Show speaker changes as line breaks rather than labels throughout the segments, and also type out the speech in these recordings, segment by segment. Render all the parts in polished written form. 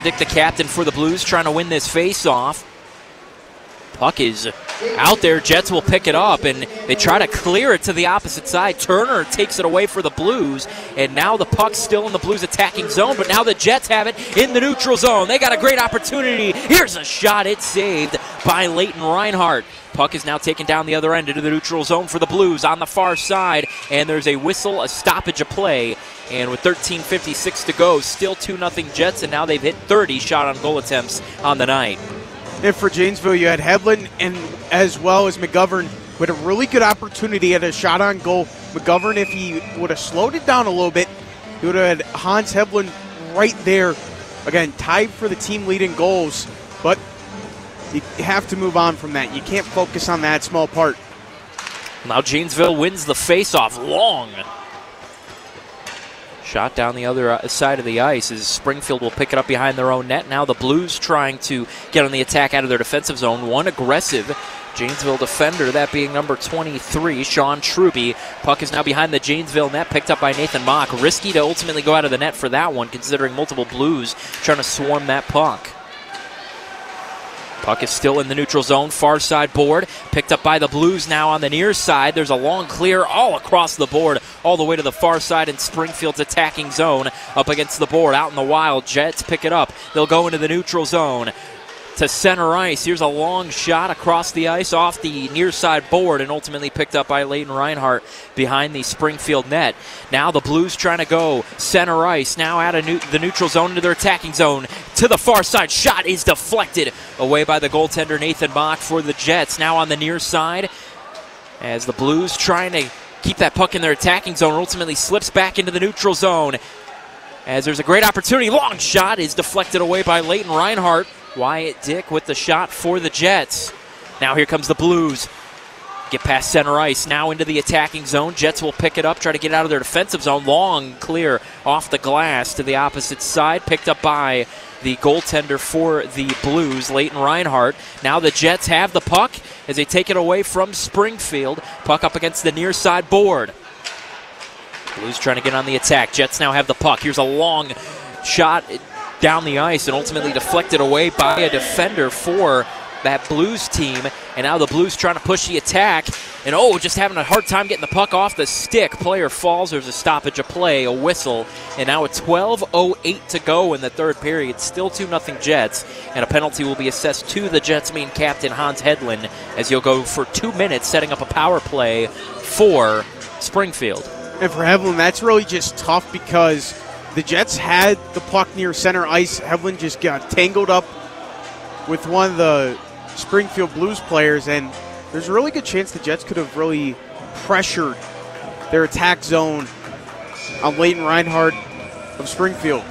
Dick, the captain for the Blues, trying to win this face-off. Puck is out there. Jets will pick it up, and they try to clear it to the opposite side. Turner takes it away for the Blues, and now the puck's still in the Blues attacking zone, but now the Jets have it in the neutral zone. They got a great opportunity. Here's a shot. It's saved by Leighton Reinhart. Puck is now taken down the other end into the neutral zone for the Blues on the far side, and there's a whistle, a stoppage of play. And with 13:56 to go, still 2-0 Jets, and now they've hit 30 shot on goal attempts on the night.
And for Janesville, you had Hedlund and as well as McGovern with a really good opportunity at a shot on goal. McGovern, if he would have slowed it down a little bit, he would have had Hans Hedlund right there. Again, tied for the team lead in goals, but you have to move on from that. You can't focus on that small part.
Now Janesville wins the faceoff. Long shot down the other side of the ice as Springfield will pick it up behind their own net. Now the Blues trying to get on the attack out of their defensive zone. One aggressive Janesville defender, that being number 23, Sean Truby. Puck is now behind the Janesville net, picked up by Nathan Mock. Risky to ultimately go out of the net for that one, considering multiple Blues trying to swarm that puck. Puck is still in the neutral zone, far side board. Picked up by the Blues now on the near side. There's a long clear all across the board, all the way to the far side in Springfield's attacking zone. Up against the board, out in the wild. Jets pick it up. They'll go into the neutral zone to center ice. Here's a long shot across the ice off the near side board and ultimately picked up by Leighton Reinhart behind the Springfield net. Now the Blues trying to go center ice, now out of the neutral zone into their attacking zone. To the far side, shot is deflected away by the goaltender Nathan Mock for the Jets. Now on the near side as the Blues trying to keep that puck in their attacking zone, ultimately slips back into the neutral zone as there's a great opportunity. Long shot is deflected away by Leighton Reinhart. Wyatt Dick with the shot for the Jets. Now here comes the Blues. Get past center ice, now into the attacking zone. Jets will pick it up, try to get out of their defensive zone. Long clear off the glass to the opposite side, picked up by the goaltender for the Blues, Leighton Reinhart. Now the Jets have the puck as they take it away from Springfield. Puck up against the near side board. Blues trying to get on the attack. Jets now have the puck. Here's a long shot down the ice and ultimately deflected away by a defender for that Blues team. And now the Blues trying to push the attack. And just having a hard time getting the puck off the stick. Player falls. There's a stoppage of play, a whistle. And now it's 12:08 to go in the third period. Still 2-0 Jets. And a penalty will be assessed to the Jets' main captain, Hans Hedlund, as he'll go for 2 minutes setting up a power play for Springfield.
And for Hedlund, that's really just tough because the Jets had the puck near center ice. Hedlund just got tangled up with one of the Springfield Blues players, and there's a really good chance the Jets could have really pressured their attack zone on Leighton Reinhart of Springfield.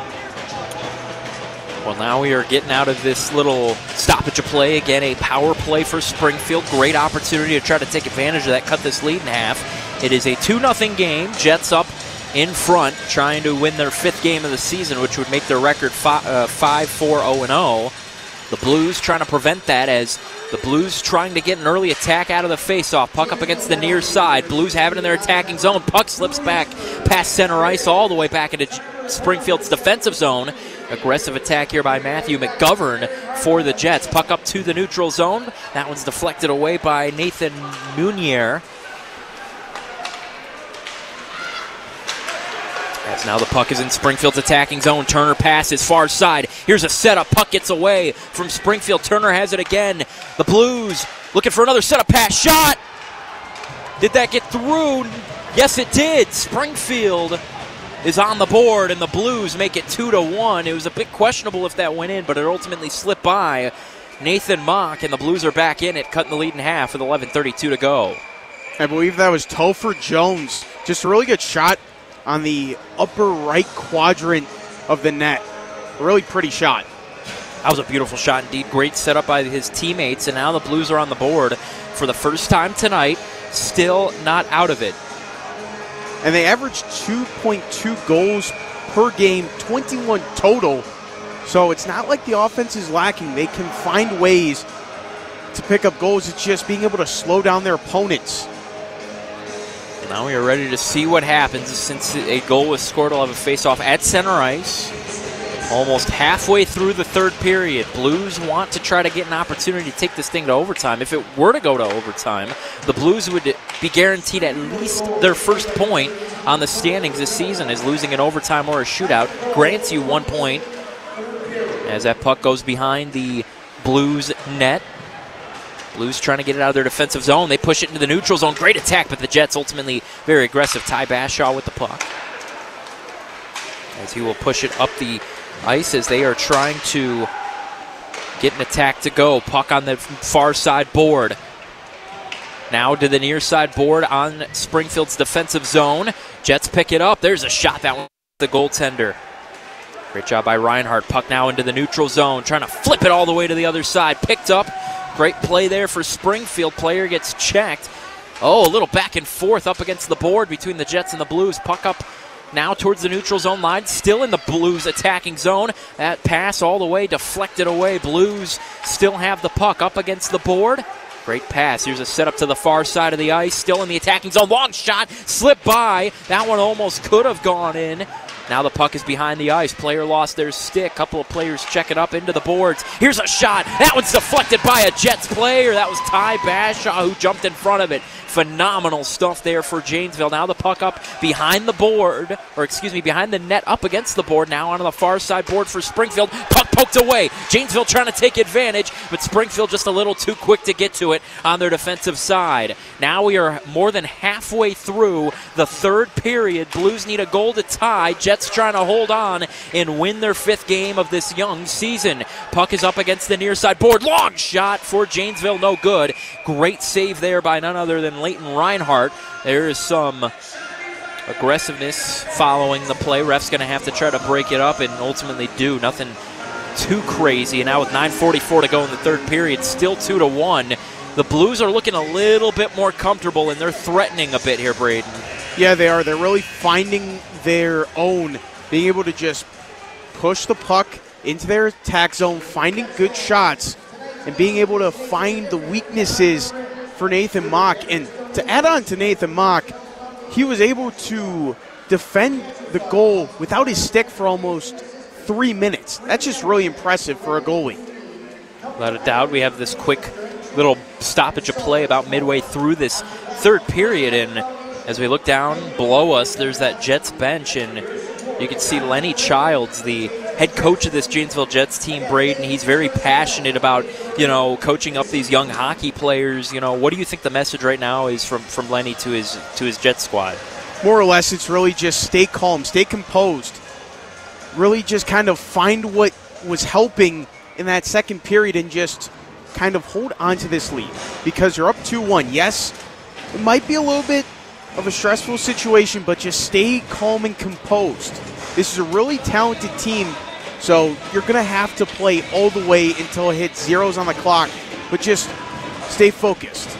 Well, now we are getting out of this little stoppage of play. Again, a power play for Springfield. Great opportunity to try to take advantage of that, cut this lead in half. It is a 2-0 game. Jets up in front, trying to win their 5th game of the season, which would make their record 5-4-0-0. The Blues trying to prevent that as the Blues trying to get an early attack out of the faceoff. Puck up against the near side. Blues have it in their attacking zone. Puck slips back past center ice all the way back into Springfield's defensive zone. Aggressive attack here by Matthew McGovern for the Jets. Puck up to the neutral zone. That one's deflected away by Nathan Munier. As now the puck is in Springfield's attacking zone. Turner passes far side. Here's a setup. Puck gets away from Springfield. Turner has it again. The Blues looking for another setup pass. Shot! Did that get through? Yes, it did. Springfield is on the board, and the Blues make it 2-1. It was a bit questionable if that went in, but it ultimately slipped by Nathan Mock, and the Blues are back in it, cutting the lead in half with 11:32 to go.
I believe that was Topher Jones. Just a really good shot on the upper right quadrant of the net. A really pretty shot.
That was a beautiful shot indeed. Great setup by his teammates, and now the Blues are on the board for the first time tonight. Still not out of it.
And they averaged 2.2 goals per game, 21 total. So it's not like the offense is lacking. They can find ways to pick up goals. It's just being able to slow down their opponents.
Now we are ready to see what happens since a goal was scored. I'll have a face-off at center ice. Almost halfway through the third period. Blues want to try to get an opportunity to take this thing to overtime. If it were to go to overtime, the Blues would be guaranteed at least their first point on the standings this season, as losing in overtime or a shootout grants you 1 point. As that puck goes behind the Blues net. Blues trying to get it out of their defensive zone. They push it into the neutral zone. Great attack, but the Jets ultimately very aggressive. Ty Bashaw with the puck, as he will push it up the ice as they are trying to get an attack to go. Puck on the far side board. Now to the near side board on Springfield's defensive zone. Jets pick it up. There's a shot. That one, the goaltender. Great job by Reinhardt. Puck now into the neutral zone. Trying to flip it all the way to the other side. Picked up. Great play there for Springfield. Player gets checked. Oh, a little back and forth up against the board between the Jets and the Blues. Puck up now towards the neutral zone line, still in the Blues attacking zone. That pass all the way deflected away. Blues still have the puck up against the board. Great pass. Here's a setup to the far side of the ice, still in the attacking zone. Long shot, slipped by. That one almost could have gone in. Now the puck is behind the ice. Player lost their stick. Couple of players check it up into the boards. Here's a shot. That one's deflected by a Jets player. That was Ty Bashaw who jumped in front of it. Phenomenal stuff there for Janesville. Now the puck up behind the board, or excuse me, behind the net up against the board. Now onto the far side board for Springfield. Puck poked away. Janesville trying to take advantage, but Springfield just a little too quick to get to it on their defensive side. Now we are more than halfway through the third period. Blues need a goal to tie. Jets trying to hold on and win their fifth game of this young season. Puck is up against the near side board. Long shot for Janesville, no good. Great save there by none other than Leighton Reinhardt. There is some aggressiveness following the play. Ref's going to have to try to break it up and ultimately do nothing too crazy. And now with 9:44 to go in the third period, still 2-1. The Blues are looking a little bit more comfortable, and they're threatening a bit here, Braden.
Yeah, they are. They're really finding their own, being able to just push the puck into their attack zone, finding good shots, and being able to find the weaknesses for Nathan Mock. And to add on to Nathan Mock, he was able to defend the goal without his stick for almost 3 minutes. That's just really impressive for a goalie.
Without a doubt, we have this quick little stoppage of play about midway through this third period, and as we look down below us, there's that Jets bench, and you can see Lenny Childs, the head coach of this Janesville Jets team, Braden. He's very passionate about, coaching up these young hockey players. What do you think the message right now is from Lenny to his Jets squad?
More or less, it's really just stay calm, stay composed. Really just kind of find what was helping in that second period and just kind of hold on to this lead, because you're up 2-1. Yes, it might be a little bit of a stressful situation, but just stay calm and composed. This is a really talented team, so you're going to have to play all the way until it hits zeros on the clock, but just stay focused.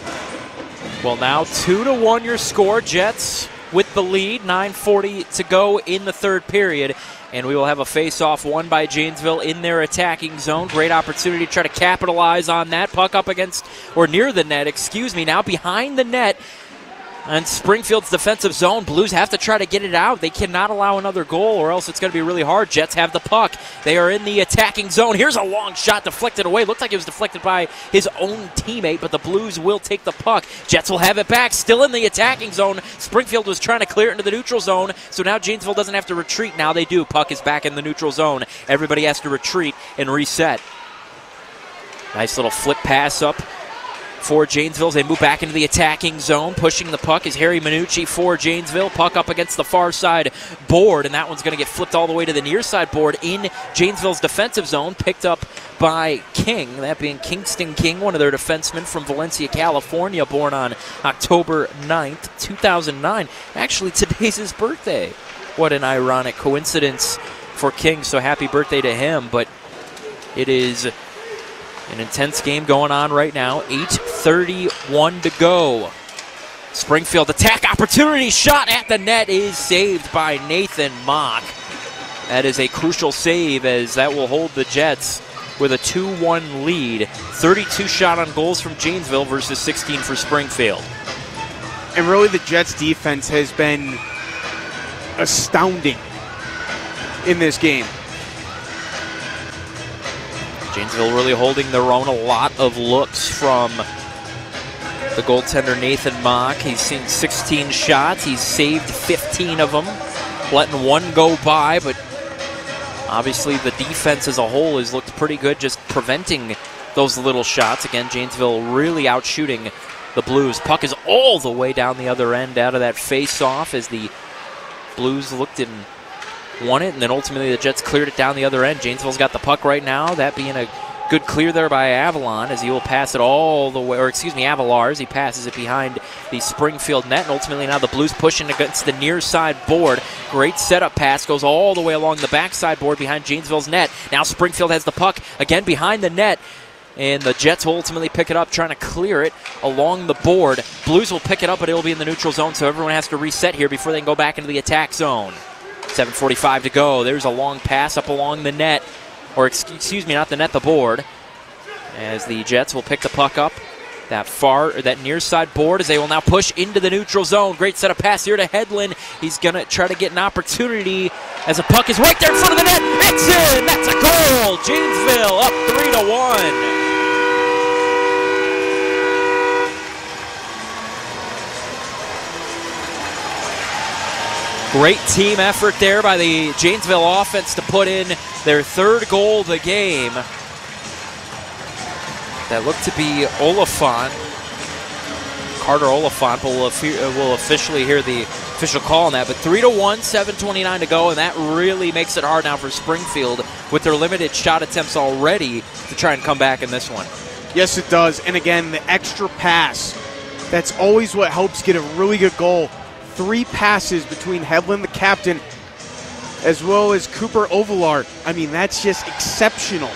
Well, now 2-1 your score. Jets with the lead, 9:40 to go in the third period. And we will have a face-off won by Janesville in their attacking zone. Great opportunity to try to capitalize on that. Puck up against, or near the net, now behind the net. And Springfield's defensive zone. Blues have to try to get it out. They cannot allow another goal, or else it's going to be really hard. Jets have the puck. They are in the attacking zone. Here's a long shot deflected away. Looked like it was deflected by his own teammate, but the Blues will take the puck. Jets will have it back. Still in the attacking zone. Springfield was trying to clear it into the neutral zone, so now Janesville doesn't have to retreat. Now they do. Puck is back in the neutral zone. Everybody has to retreat and reset. Nice little flip pass up for Janesville as they move back into the attacking zone. Pushing the puck is Harry Minucci for Janesville. Puck up against the far side board, and that one's going to get flipped all the way to the near side board in Janesville's defensive zone. Picked up by King, that being Kingston King, one of their defensemen from Valencia, California, born on October 9th, 2009. Actually, today's his birthday. What an ironic coincidence for King, so happy birthday to him. But it is an intense game going on right now. 8:31 to go. Springfield attack opportunity, shot at the net is saved by Nathan Mock. That is a crucial save, as that will hold the Jets with a 2-1 lead. 32 shot on goals from Janesville versus 16 for Springfield.
And really the Jets defense has been astounding in this game.
Janesville really holding their own. A lot of looks from the goaltender Nathan Mock. He's seen 16 shots. He's saved 15 of them, letting one go by, but obviously the defense as a whole has looked pretty good, just preventing those little shots. Again, Janesville really outshooting the Blues. Puck is all the way down the other end out of that face-off as the Blues looked and won it, and then ultimately the Jets cleared it down the other end. Janesville's got the puck right now, that being a good clear there by Avalon as he will pass it all the way, or excuse me, Avalars. He passes it behind the Springfield net, and ultimately now the Blues pushing against the near side board. Great setup pass, goes all the way along the backside board behind Janesville's net. Now Springfield has the puck again behind the net, and the Jets will ultimately pick it up, trying to clear it along the board. Blues will pick it up, but it'll be in the neutral zone, so everyone has to reset here before they can go back into the attack zone. 7:45 to go. There's a long pass up along the net, or excuse me, not the net, the board, as the Jets will pick the puck up that near side board as they will now push into the neutral zone. Great set of pass here to Hedlund. He's going to try to get an opportunity as the puck is right there in front of the net. It's in! That's a goal! Janesville up 3-1. Great team effort there by the Janesville offense to put in their third goal of the game. That looked to be Oliphant. Carter Oliphant will officially hear the official call on that. But 3-1, 7:29 to go, and that really makes it hard now for Springfield with their limited shot attempts already to try and come back in this one.
Yes, it does. And again, the extra pass. That's always what helps get a really good goal. 3 passes between Hedlund, the captain, as well as Cooper Ovalar. I mean, that's just exceptional.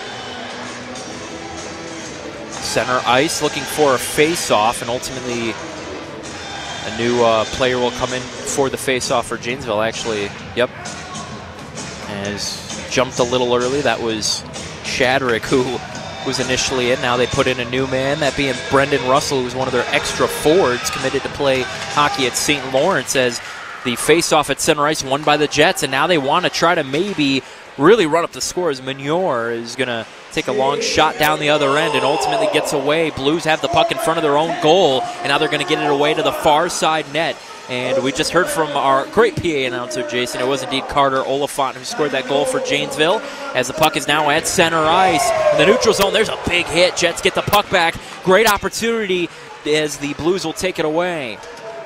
Center ice looking for a face-off, and ultimately a new player will come in for the face-off for Janesville, actually. Yep. Has jumped a little early. That was Shadrick, who was initially in. Now they put in a new man, that being Brendan Russell, who's one of their extra forwards committed to play hockey at St. Lawrence, as the face-off at center ice won by the Jets, and now they want to try to maybe really run up the score as Manure is going to take a long shot down the other end and ultimately gets away. Blues have the puck in front of their own goal, and now they're going to get it away to the far side net. And we just heard from our great PA announcer, Jason. It was indeed Carter Oliphant who scored that goal for Janesville, as the puck is now at center ice. In the neutral zone, there's a big hit. Jets get the puck back. Great opportunity as the Blues will take it away.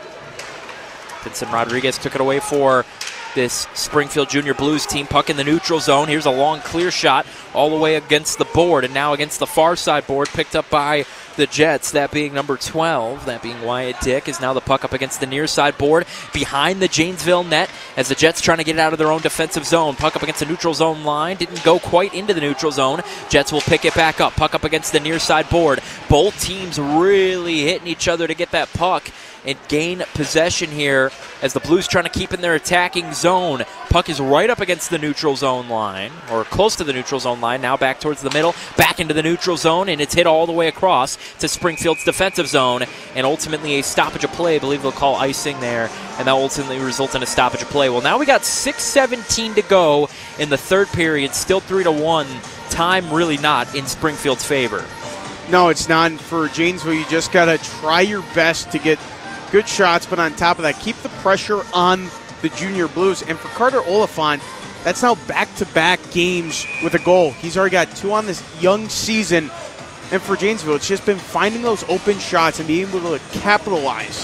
Vincent Rodriguez took it away for this Springfield Junior Blues team. Puck in the neutral zone. Here's a long clear shot all the way against the board, and now against the far side board, picked up by the Jets, that being number 12, that being Wyatt Dick, is now the puck up against the near side board behind the Janesville net as the Jets trying to get it out of their own defensive zone. Puck up against the neutral zone line, didn't go quite into the neutral zone. Jets will pick it back up. Puck up against the near side board. Both teams really hitting each other to get that puck and gain possession here as the Blues trying to keep in their attacking zone. Puck is right up against the neutral zone line, or close to the neutral zone line, now back towards the middle, back into the neutral zone, and it's hit all the way across to Springfield's defensive zone, and ultimately a stoppage of play. I believe they'll call icing there, and that will ultimately result in a stoppage of play. Well, now we got 6:17 to go in the third period, still 3-1. Time really not in Springfield's favor.
No, it's not. For Janesville, you just got to try your best to get good shots, but on top of that, keep the pressure on the Junior Blues. And for Carter Oliphant, that's now back-to-back games with a goal. He's already got 2 on this young season. And for Janesville, it's just been finding those open shots and being able to capitalize.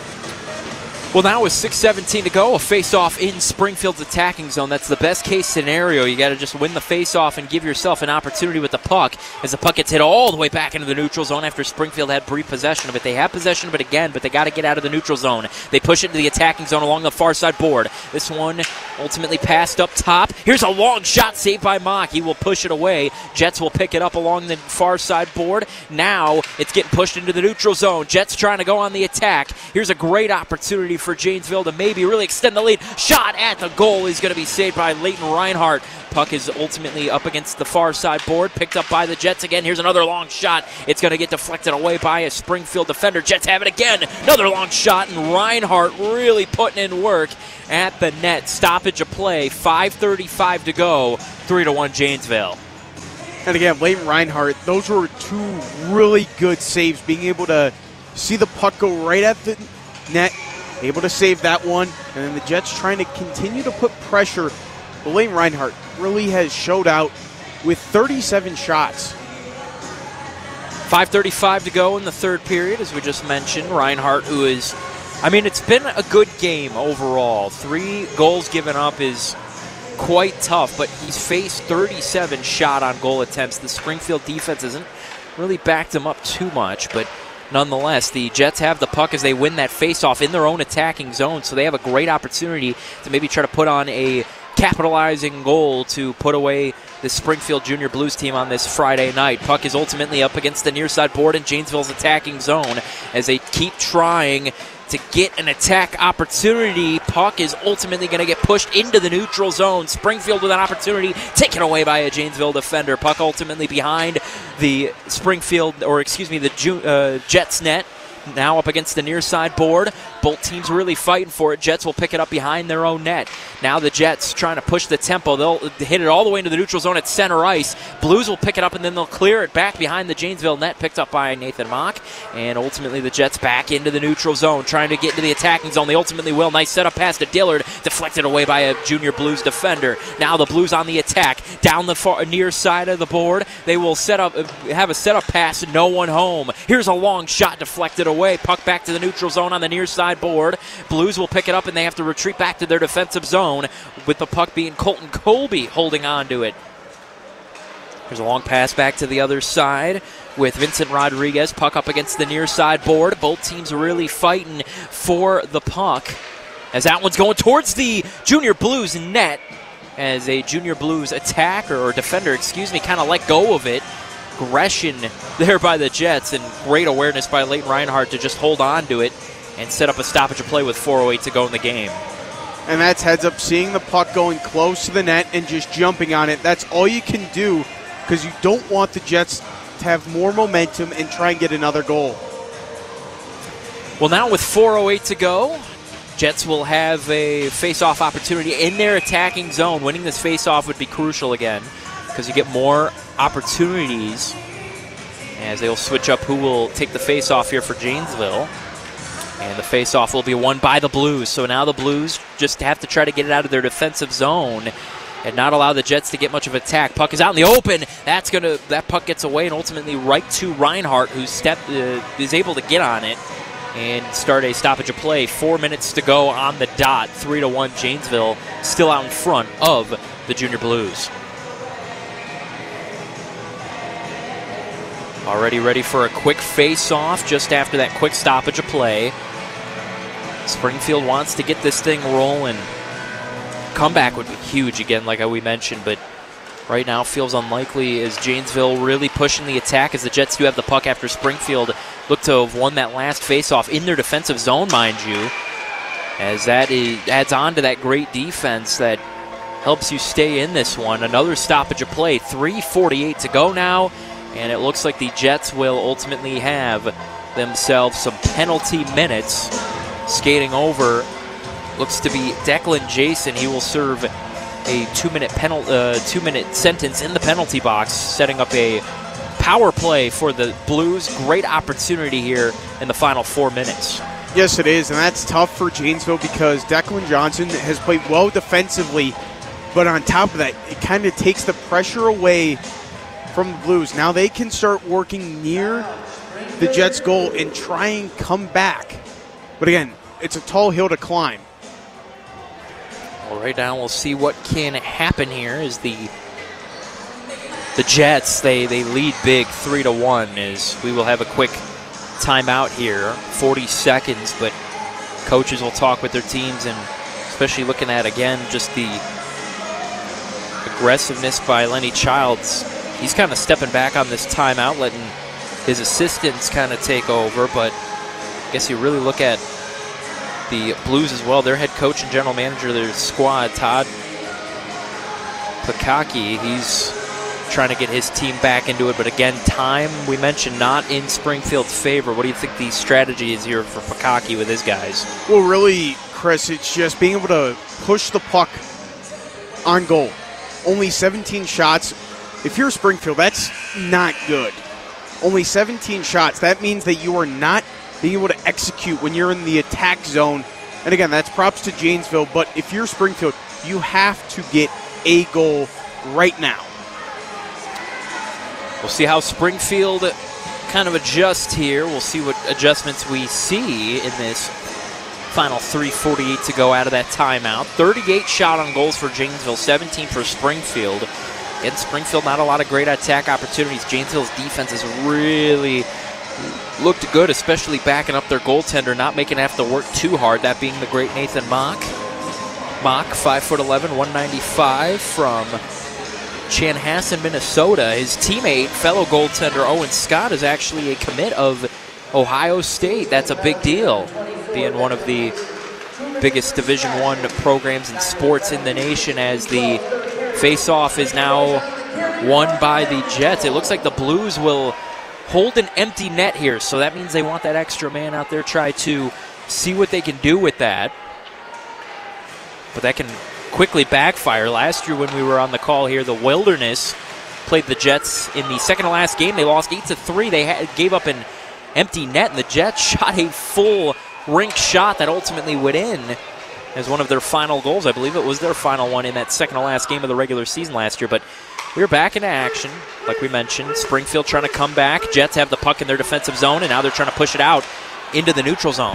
Well, now with 6:17 to go, a face-off in Springfield's attacking zone. That's the best-case scenario. You got to just win the face-off and give yourself an opportunity with the puck, as the puck gets hit all the way back into the neutral zone after Springfield had brief possession of it. They have possession of it again, but they got to get out of the neutral zone. They push it into the attacking zone along the far side board. This one ultimately passed up top. Here's a long shot saved by Mock. He will push it away. Jets will pick it up along the far side board. Now it's getting pushed into the neutral zone. Jets trying to go on the attack. Here's a great opportunity for Janesville to maybe really extend the lead. Shot at the goal is going to be saved by Leighton Reinhardt. Puck is ultimately up against the far side board, picked up by the Jets again. Here's another long shot. It's going to get deflected away by a Springfield defender. Jets have it again. Another long shot, and Reinhardt really putting in work at the net. Stoppage of play, 5:35 to go, 3-1 Janesville.
And again, Leighton Reinhardt, those were two really good saves, being able to see the puck go right at the net, able to save that one, and then the Jets trying to continue to put pressure. But Leighton Reinhardt really has showed out with 37 shots.
5:35 to go in the third period, as we just mentioned. Reinhardt, who is, it's been a good game overall. 3 goals given up is quite tough, but he's faced 37 shot on goal attempts. The Springfield defense hasn't really backed him up too much, but nonetheless, the Jets have the puck as they win that faceoff in their own attacking zone, so they have a great opportunity to maybe try to put on a capitalizing goal to put away the Springfield Junior Blues team on this Friday night. Puck is ultimately up against the near side board in Janesville's attacking zone as they keep trying to get an attack opportunity. Puck is ultimately going to get pushed into the neutral zone. Springfield with an opportunity taken away by a Janesville defender. Puck ultimately behind the the Jets net. Now up against the near side board. Both teams really fighting for it. Jets will pick it up behind their own net. Now the Jets trying to push the tempo. They'll hit it all the way into the neutral zone at center ice. Blues will pick it up and then they'll clear it back behind the Janesville net, picked up by Nathan Mock. And ultimately the Jets back into the neutral zone, trying to get into the attacking zone. They ultimately will. Nice setup pass to Dillard, deflected away by a Junior Blues defender. Now the Blues on the attack, down the far near side of the board. They will have a setup pass, no one home. Here's a long shot deflected away. Puck back to the neutral zone on the near side board. Blues will pick it up and they have to retreat back to their defensive zone, with the puck being Colton Colby holding on to it. There's a long pass back to the other side with Vincent Rodriguez. Puck up against the near side board. Both teams really fighting for the puck as that one's going towards the Junior Blues net as a Junior Blues attacker or defender, kind of let go of it. Aggression there by the Jets and great awareness by Leighton Reinhardt to just hold on to it and set up a stoppage of play with 4:08 to go in the game.
And that's heads up, seeing the puck going close to the net and just jumping on it. That's all you can do because you don't want the Jets to have more momentum and try and get another goal.
Well, now with 4:08 to go, Jets will have a face-off opportunity in their attacking zone. Winning this face-off would be crucial again because you get more opportunities as they'll switch up who will take the face-off here for Janesville. And the face-off will be won by the Blues. So now the Blues just have to try to get it out of their defensive zone and not allow the Jets to get much of an attack. Puck is out in the open. That puck gets away and ultimately right to Reinhardt, who is able to get on it and start a stoppage of play. 4 minutes to go on the dot. 3-1 Janesville, still out in front of the Junior Blues. Already ready for a quick face-off just after that quick stoppage of play. Springfield wants to get this thing rolling. Comeback would be huge again, like we mentioned, but right now feels unlikely as Janesville really pushing the attack as the Jets do have the puck after Springfield look to have won that last face-off in their defensive zone, mind you, as that adds on to that great defense that helps you stay in this one. Another stoppage of play, 3:48 to go now, and it looks like the Jets will ultimately have themselves some penalty minutes. Skating over looks to be Declan Jason. He will serve a 2-minute sentence in the penalty box, setting up a power play for the Blues. Great opportunity here in the final 4 minutes.
Yes, it is, and that's tough for Janesville because Declan Johnson has played well defensively, but on top of that, it kind of takes the pressure away from the Blues. Now they can start working near the Jets' goal and try and come back. But again, it's a tall hill to climb.
Well, right now we'll see what can happen here as the Jets, they lead big 3-1 as we will have a quick timeout here, 40 seconds, but coaches will talk with their teams, and especially looking at, again, just the aggressiveness by Lenny Childs. He's kind of stepping back on this timeout, letting his assistants kind of take over, but I guess you really look at the Blues as well. Their head coach and general manager of their squad, Todd Pikaki, he's trying to get his team back into it. But again, time, we mentioned, not in Springfield's favor. What do you think the strategy is here for Pikaki with his guys?
Well, really, Chris, it's just being able to push the puck on goal. Only 17 shots if you're Springfield, that's not good. Only 17 shots. That means that you are not being able to execute when you're in the attack zone. And again, that's props to Janesville, but if you're Springfield, you have to get a goal right now.
We'll see how Springfield kind of adjusts here. We'll see what adjustments we see in this final 3:48 to go out of that timeout. 38 shot on goals for Janesville, 17 for Springfield. And Springfield, not a lot of great attack opportunities. Janesville's defense has really looked good, especially backing up their goaltender, not making it have to work too hard, that being the great Nathan Mock. Mock, 5'11", 195 from Chanhassen, Minnesota. His teammate, fellow goaltender Owen Scott, is actually a commit of Ohio State. That's a big deal, being one of the biggest Division I programs in sports in the nation, as the face-off is now won by the Jets. It looks like the Blues will hold an empty net here, so that means they want that extra man out there, try to see what they can do with that. But that can quickly backfire. Last year when we were on the call here, the Wilderness played the Jets in the second to last game. They lost 8-3. They gave up an empty net, and the Jets shot a full rink shot that ultimately went in as one of their final goals. I believe it was their final one in that second to last game of the regular season last year. But we're back into action, like we mentioned. Springfield trying to come back. Jets have the puck in their defensive zone, and now they're trying to push it out into the neutral zone.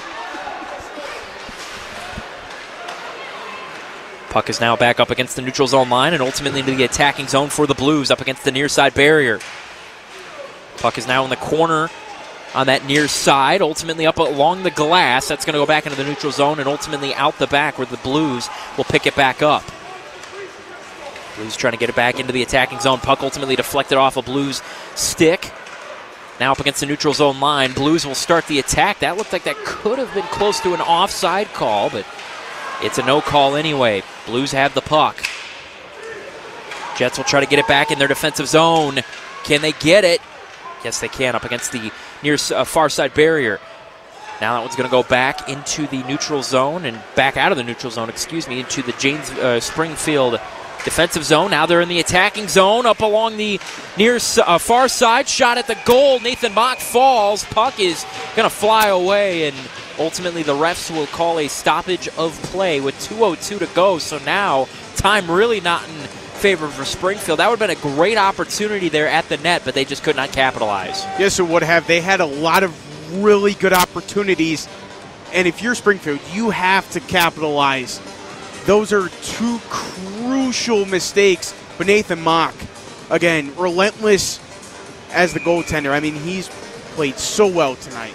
Puck is now back up against the neutral zone line and ultimately into the attacking zone for the Blues, up against the near side barrier. Puck is now in the corner on that near side, ultimately up along the glass. That's going to go back into the neutral zone and ultimately out the back, where the Blues will pick it back up. Blues trying to get it back into the attacking zone. Puck ultimately deflected off a Blues stick. Now up against the neutral zone line. Blues will start the attack. That looked like that could have been close to an offside call, but it's a no call anyway. Blues have the puck. Jets will try to get it back in their defensive zone. Can they get it? Yes, they can, up against the near far side barrier. Now that one's going to go back into the neutral zone, and back out of the neutral zone, into the Springfield defensive zone. Now they're in the attacking zone, up along the near far side. Shot at the goal. Nathan Mock falls. Puck is going to fly away, and ultimately the refs will call a stoppage of play with 2:02 to go. So now time really not in favor for Springfield. That would have been a great opportunity there at the net, but they just could not capitalize.
Yes, it would have. They had a lot of really good opportunities, and if you're Springfield, you have to capitalize. Those are two crucial mistakes. But Nathan Mock, again, relentless as the goaltender. I mean, he's played so well tonight.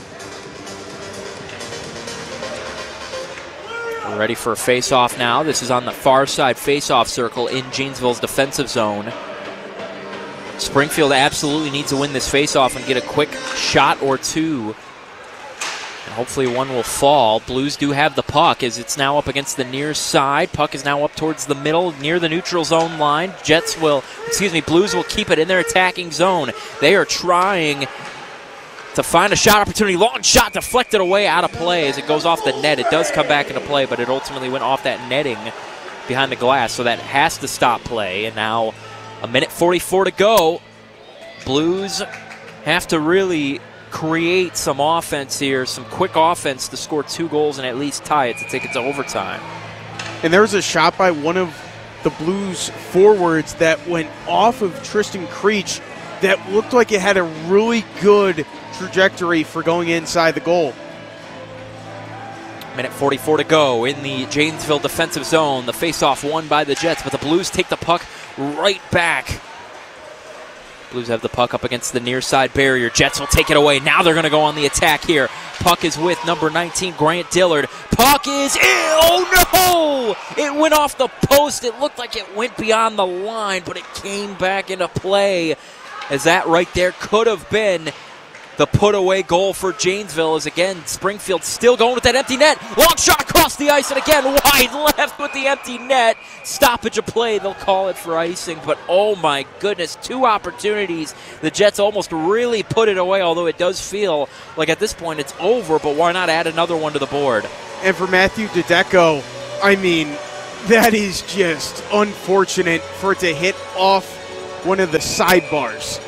We're ready for a face-off now. This is on the far side face-off circle in Janesville's defensive zone. Springfield absolutely needs to win this face-off and get a quick shot or two. And hopefully one will fall. Blues do have the puck as it's now up against the near side. Puck is now up towards the middle near the neutral zone line. Blues will keep it in their attacking zone. They are trying to find a shot opportunity. Long shot deflected away, out of play as it goes off the net. It does come back into play, but it ultimately went off that netting behind the glass, so that has to stop play. And now a minute 44 to go. Blues have to really create some offense here, some quick offense to score 2 goals and at least tie it to take it to overtime.
And there was a shot by one of the Blues forwards that went off of Tristan Creech that looked like it had a really good trajectory for going inside the goal.
Minute 44 to go in the Janesville defensive zone. The faceoff won by the Jets, but the Blues take the puck right back. Blues have the puck up against the near side barrier. Jets will take it away. Now they're going to go on the attack here. Puck is with number 19, Grant Dillard. Puck is in. Oh, no! It went off the post. It looked like it went beyond the line, but it came back into play, as that right there could have been the put-away goal for Janesville. As again, Springfield still going with that empty net. Long shot across the ice, and again, wide left with the empty net. Stoppage of play, they'll call it for icing, but oh my goodness, 2 opportunities. The Jets almost really put it away, although it does feel like at this point it's over, but why not add another one to the board?
And for Matthew DeDeco, I mean, that is just unfortunate for it to hit off one of the sidebars.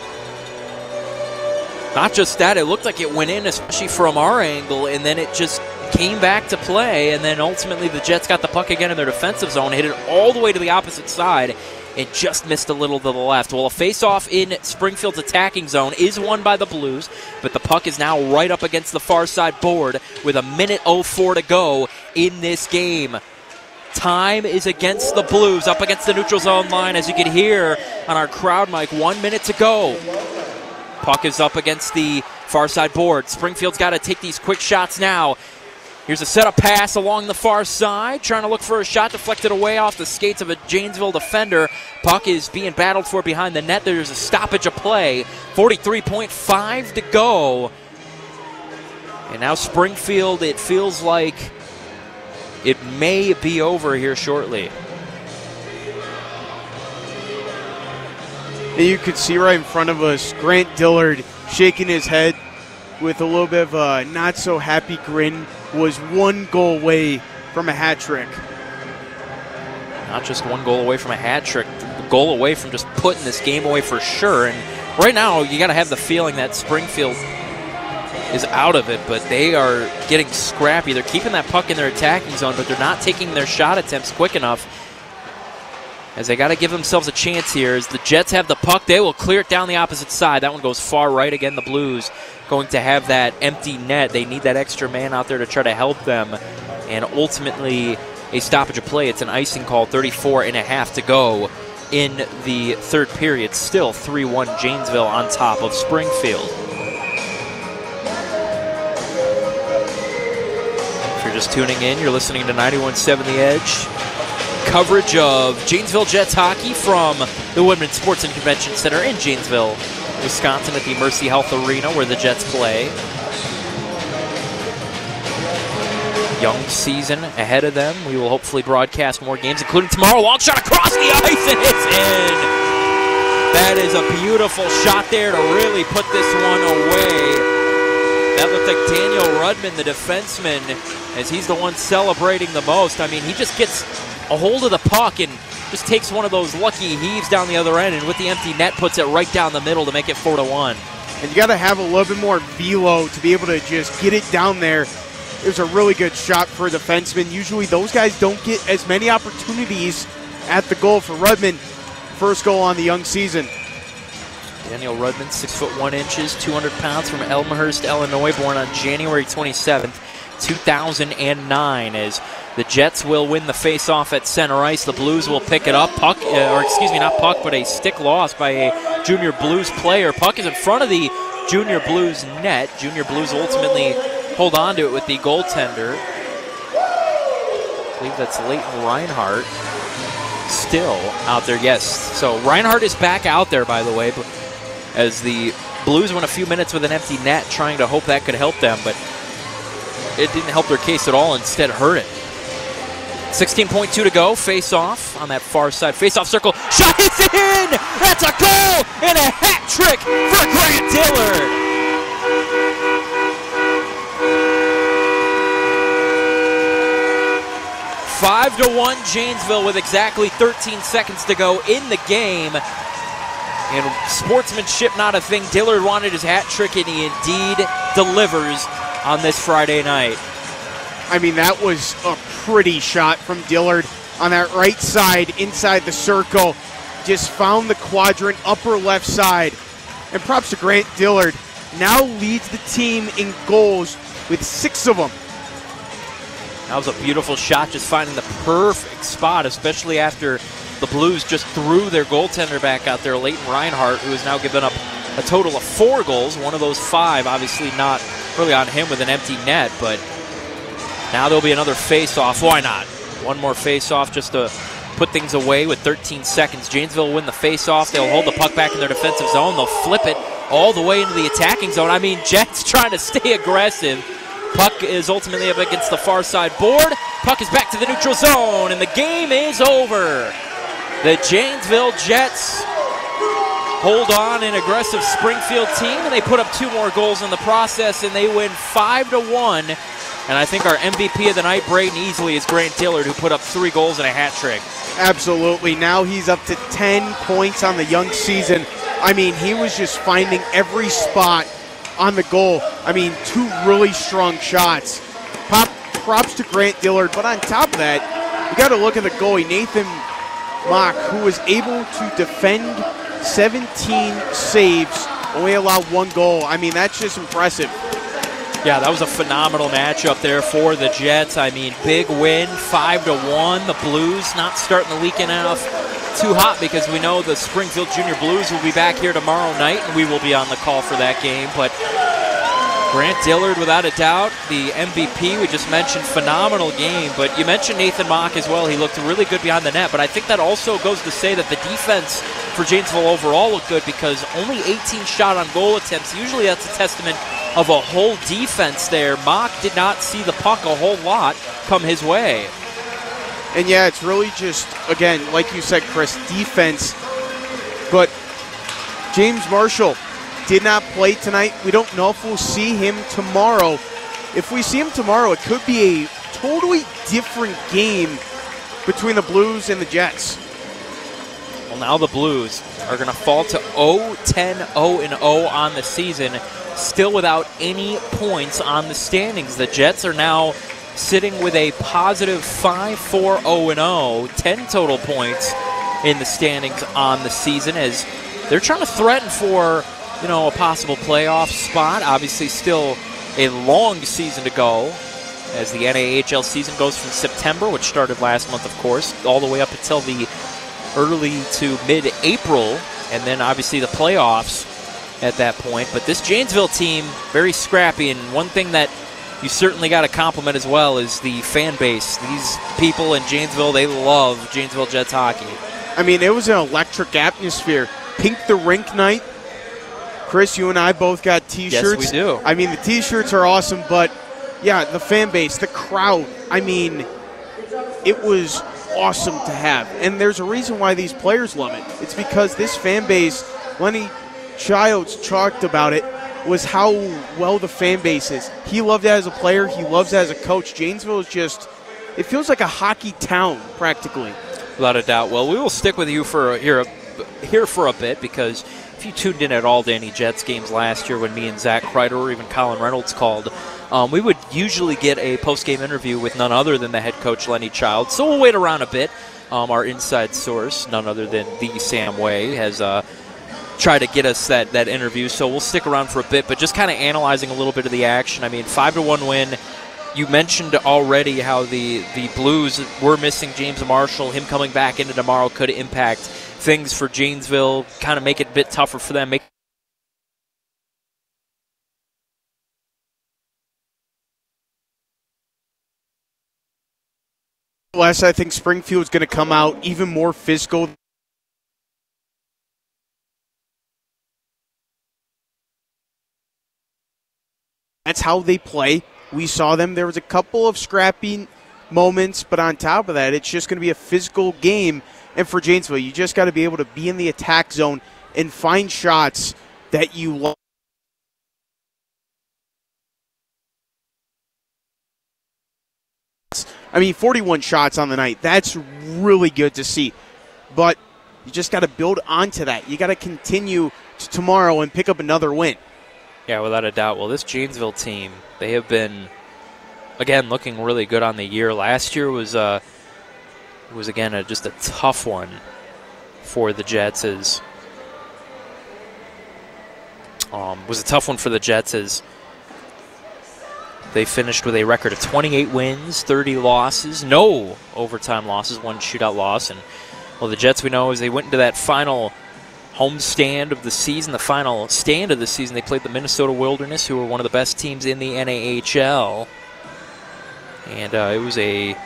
Not just that, it looked like it went in, especially from our angle, and then it just came back to play, and then ultimately the Jets got the puck again in their defensive zone, hit it all the way to the opposite side, and just missed a little to the left. Well, a face-off in Springfield's attacking zone is won by the Blues, but the puck is now right up against the far side board with 1:04 to go in this game. Time is against the Blues, up against the neutral zone line, as you can hear on our crowd mic. 1 minute to go. Puck is up against the far side board. Springfield's got to take these quick shots now. Here's a setup pass along the far side, trying to look for a shot, deflected away off the skates of a Janesville defender. Puck is being battled for behind the net. There's a stoppage of play. 43.5 to go. And now Springfield, it feels like it may be over here shortly.
You could see right in front of us Grant Dillard shaking his head with a little bit of a not-so-happy grin. Was 1 goal away from a hat trick.
Not just 1 goal away from a hat trick, a goal away from just putting this game away for sure. And right now, you got to have the feeling that Springfield is out of it, but they are getting scrappy. They're keeping that puck in their attacking zone, but they're not taking their shot attempts quick enough, as they got to give themselves a chance here. As the Jets have the puck, they will clear it down the opposite side. That one goes far right. Again, the Blues going to have that empty net. They need that extra man out there to try to help them, and ultimately a stoppage of play. It's an icing call, 34.5 to go in the third period. Still 3-1 Janesville on top of Springfield. If you're just tuning in, you're listening to 91.7 The Edge. Coverage of Janesville Jets hockey from the Woodman Sports and Convention Center in Janesville, Wisconsin, at the Mercy Health Arena where the Jets play. Young season ahead of them. We will hopefully broadcast more games, including tomorrow. Long shot across the ice, and it's in. That is a beautiful shot there to really put this one away. That looked like Daniel Rudman, the defenseman, as he's the one celebrating the most. I mean, he just gets a hold of the puck and just takes one of those lucky heaves down the other end, and with the empty net puts it right down the middle to make it 4-1.
And you got to have a little bit more velo to be able to just get it down there. It was a really good shot for a defenseman. Usually those guys don't get as many opportunities at the goal. For Rudman, first goal on the young season.
Daniel Rudman, 6'1", 200 pounds, from Elmhurst, Illinois, born on January 27th, 2009, as the Jets will win the face-off at center ice. The Blues will pick it up. Puck, not puck, but a stick loss by a Junior Blues player. Puck is in front of the Junior Blues net. Junior Blues ultimately hold on to it with the goaltender. I believe that's Leighton Reinhardt still out there. Yes, so Reinhardt is back out there, by the way, as the Blues went a few minutes with an empty net, trying to hope that could help them, but it didn't help their case at all. Instead, hurt it. 16.2 to go. Face-off on that far side. Face-off circle. Shot hits it in! That's a goal and a hat trick for Grant Dillard. Five to 1 Janesville with exactly 13 seconds to go in the game. And sportsmanship not a thing. Dillard wanted his hat trick, and he indeed delivers on this Friday night.
I mean, that was a pretty shot from Dillard on that right side inside the circle. Just found the quadrant, upper left side. And props to Grant Dillard. Now leads the team in goals with 6 of them.
That was a beautiful shot, just finding the perfect spot, especially after the Blues just threw their goaltender back out there, Leighton Reinhardt, who has now given up a total of 4 goals. One of those 5, obviously not really on him with an empty net, but now there'll be another face-off. Why not? One more face-off just to put things away with 13 seconds. Janesville will win the face-off. They'll hold the puck back in their defensive zone. They'll flip it all the way into the attacking zone. I mean, Jets trying to stay aggressive. Puck is ultimately up against the far side board. Puck is back to the neutral zone, and the game is over. The Janesville Jets hold on an aggressive Springfield team, and they put up 2 more goals in the process, and they win 5-1 And I think our MVP of the night, Braden Easley, is Grant Dillard, who put up 3 goals and a hat trick.
Absolutely. Now he's up to 10 points on the young season. I mean, he was just finding every spot on the goal. I mean, 2 really strong shots. Props to Grant Dillard. But on top of that, you got to look at the goalie, Nathan Mock, who was able to defend 17 saves, only allowed 1 goal. I mean, that's just impressive.
Yeah, that was a phenomenal matchup there for the Jets. I mean, big win, 5-1. The Blues not starting the weekend off too hot because we know the Springfield Junior Blues will be back here tomorrow night, and we will be on the call for that game. But Grant Dillard, without a doubt, the MVP. We just mentioned phenomenal game, but you mentioned Nathan Mock as well. He looked really good behind the net, but I think that also goes to say that the defense for Janesville overall looked good because only 18 shot on goal attempts. Usually that's a testament of a whole defense there. Mock did not see the puck a whole lot come his way.
And yeah, it's really just, again, like you said, Chris, defense. But James Marshall did not play tonight. We don't know if we'll see him tomorrow. If we see him tomorrow, it could be a totally different game between the Blues and the Jets.
Well, now the Blues are going to fall to 0-10-0-0 on the season, still without any points on the standings. The Jets are now sitting with a positive 5-4-0-0, 10 total points in the standings on the season as they're trying to threaten for, a possible playoff spot. Obviously still a long season to go as the NAHL season goes from September, which started last month, of course, all the way up until the early to mid-April, and then obviously the playoffs at that point. But this Janesville team, very scrappy, and one thing that you certainly got to compliment as well is the fan base. These people in Janesville, they love Janesville Jets hockey.
I mean, it was an electric atmosphere. Pink the Rink night. Chris, you and I both got T-shirts.
Yes, we do.
I mean, the T-shirts are awesome, but, yeah, the fan base, the crowd, I mean, it was awesome to have. And there's a reason why these players love it. It's because this fan base, Lenny Childs talked about it, was how well the fan base is. He loved it as a player. He loves it as a coach. Janesville is just, it feels like a hockey town, practically.
Without a doubt. Well, we will stick with you for here for a bit because if you tuned in at all to any Jets games last year when me and Zach Kreider or even Colin Reynolds called, we would usually get a post-game interview with none other than the head coach, Lenny Childs. So we'll wait around a bit. Our inside source, none other than the Sam Way, has tried to get us that interview. So we'll stick around for a bit, but just kind of analyzing a little bit of the action. I mean, 5-1 win. You mentioned already how the Blues were missing James Marshall. Him coming back into tomorrow could impact things for Janesville, kind of make it a bit tougher for them.
Last, I think Springfield's going to come out even more physical. That's how they play. We saw them. There was a couple of scrappy moments, but on top of that, it's just going to be a physical game. And for Janesville, you just got to be able to be in the attack zone and find shots that you love. I mean, 41 shots on the night. That's really good to see. But you just got to build onto that. You got to continue to tomorrow and pick up another win.
Yeah, without a doubt. Well, this Janesville team, they have been, again, looking really good on the year. Last year was again, just a tough one for the Jets. Was a tough one for the Jets as they finished with a record of 28 wins, 30 losses, no overtime losses, 1 shootout loss. And, well, the Jets, we know, as they went into that final home stand of the season, the final stand of the season, they played the Minnesota Wilderness, who were one of the best teams in the NAHL. And it was a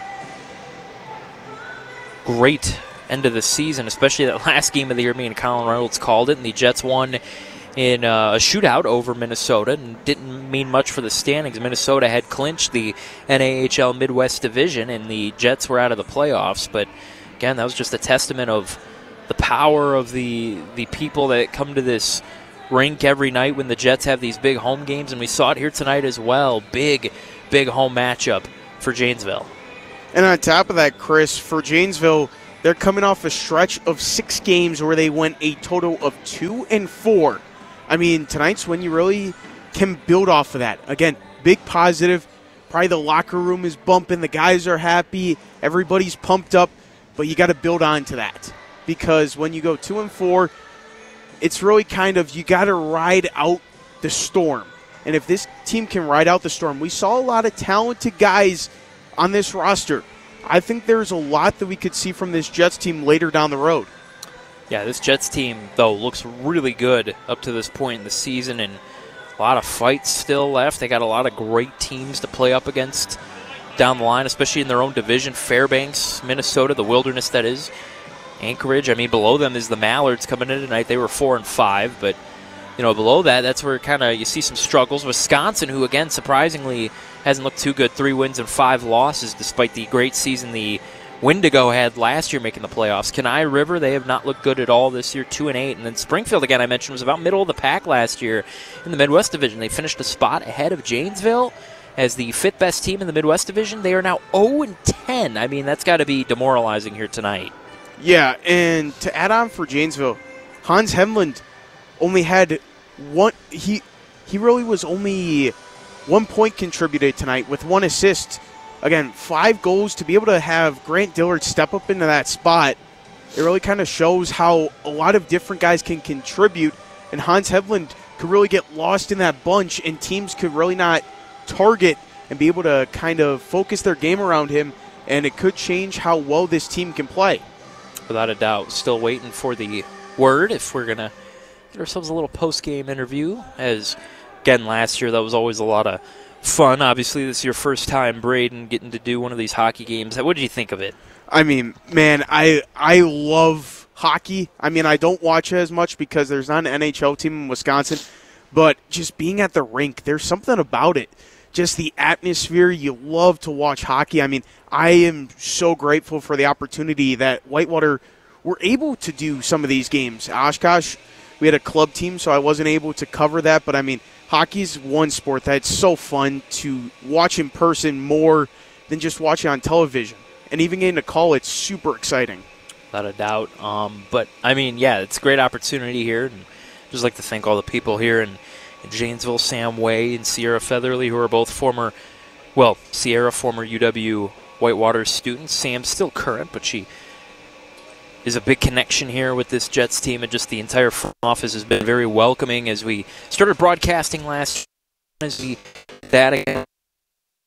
great end of the season, especially that last game of the year. Me and Colin Reynolds called it, and the Jets won in a shootout over Minnesota, and didn't mean much for the standings. Minnesota had clinched the NAHL Midwest Division, and the Jets were out of the playoffs. But again, that was just a testament of the power of the people that come to this rink every night when the Jets have these big home games, and we saw it here tonight as well. Big big home matchup for Janesville.
And on top of that, Chris, for Janesville, they're coming off a stretch of 6 games where they went a total of 2-4. I mean, tonight's when you really can build off of that. Again, big positive. Probably the locker room is bumping. The guys are happy. Everybody's pumped up. But you got to build on to that. Because when you go 2-4, it's really kind of you got to ride out the storm. And if this team can ride out the storm, we saw a lot of talented guys on this roster. I think there's a lot that we could see from this Jets team later down the road.
Yeah, this Jets team, though, looks really good up to this point in the season, and a lot of fights still left. They got a lot of great teams to play up against down the line, especially in their own division. Fairbanks, Minnesota, the Wilderness, that is. Anchorage, I mean, below them is the Mallards coming in tonight. They were 4-5, but, you know, below that, that's where kind of you see some struggles. Wisconsin, who, again, surprisingly hasn't looked too good, 3 wins and 5 losses, despite the great season the Wendigo had last year making the playoffs. Kenai River, they have not looked good at all this year, 2-8. And then Springfield, again, I mentioned, was about middle of the pack last year in the Midwest Division. They finished a spot ahead of Janesville as the 5th best team in the Midwest Division. They are now 0-10. I mean, that's got to be demoralizing here tonight.
Yeah, and to add on for Janesville, Hans Hemland only had one. He really was only 1 point contributed tonight with 1 assist. Again, 5 goals. To be able to have Grant Dillard step up into that spot, it really kind of shows how a lot of different guys can contribute, and Hans Hemland could really get lost in that bunch, and teams could really not target and be able to kind of focus their game around him, and it could change how well this team can play.
Without a doubt. Still waiting for the word if we're going to get ourselves a little post-game interview. As, again, last year that was always a lot of fun. Obviously, this is your first time, Braden, getting to do one of these hockey games. What did you think of it?
I mean, man, I love hockey. I mean, I don't watch it as much because there's not an NHL team in Wisconsin. But just being at the rink, there's something about it. Just the atmosphere. You love to watch hockey. I mean, I am so grateful for the opportunity that Whitewater were able to do some of these games. Oshkosh, we had a club team, so I wasn't able to cover that. But, I mean, hockey's one sport that's so fun to watch in person more than just watching on television. And even getting to call it's super exciting.
Without a doubt. But, I mean, yeah, it's a great opportunity here. And just like to thank all the people here in Janesville, Sam Way and Sierra Featherly, who are both Sierra, former UW Whitewater students. Sam's still current, but she is a big connection here with this Jets team, and just the entire front office has been very welcoming as we started broadcasting last year. As we that again